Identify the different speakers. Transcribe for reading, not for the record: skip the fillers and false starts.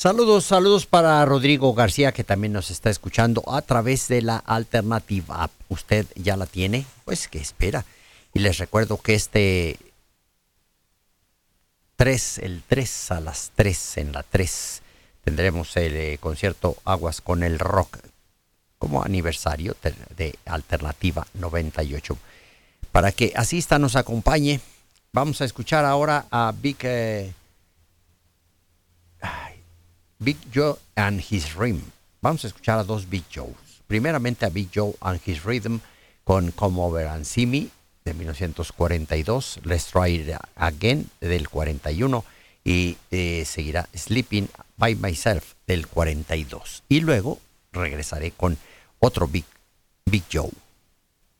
Speaker 1: Saludos, saludos para Rodrigo García, que también nos está escuchando a través de la Alternativa App. ¿Usted ya la tiene? Pues, ¿qué espera? Y les recuerdo que el 3 a las 3 en la 3 tendremos el concierto Aguas con el Rock como aniversario de Alternativa 98. Para que asista, nos acompañe, vamos a escuchar ahora a Big Joe and His Rhythm. Vamos a escuchar a dos Big Joes. Primeramente a Big Joe and His Rhythm con Come Over and See Me de 1942, Let's Try It Again del 41 y seguirá Sleeping by Myself del 42. Y luego regresaré con otro Big Joe.